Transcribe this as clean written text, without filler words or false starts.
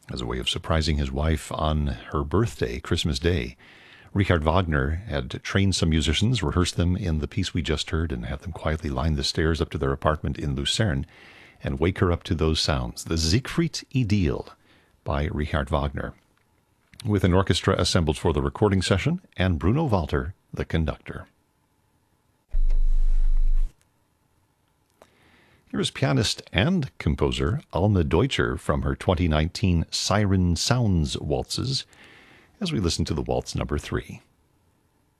as a way of surprising his wife on her birthday, Christmas Day. Richard Wagner had trained some musicians, rehearsed them in the piece we just heard, and have them quietly line the stairs up to their apartment in Lucerne and wake her up to those sounds. The Siegfried Idyll by Richard Wagner, with an orchestra assembled for the recording session and Bruno Walter, the conductor. Here is pianist and composer Alma Deutscher from her 2019 Siren Sounds Waltzes, as we listen to the Waltz number 3.